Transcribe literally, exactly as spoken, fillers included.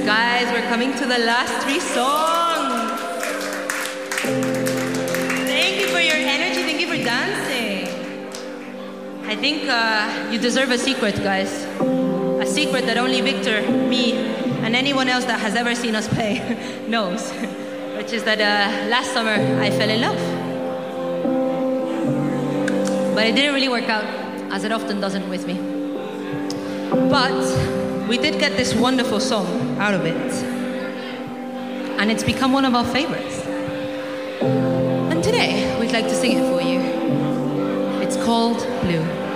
Guys, we're coming to the last three songs. Thank you for your energy. Thank you for dancing. I think uh, you deserve a secret, guys. A secret that only Victor, me, and anyone else that has ever seen us play knows. Which is that uh, last summer I fell in love. But it didn't really work out, as it often doesn't with me. But we did get this wonderful song out of it. And it's become one of our favorites. And today, we'd like to sing it for you. It's called Blue.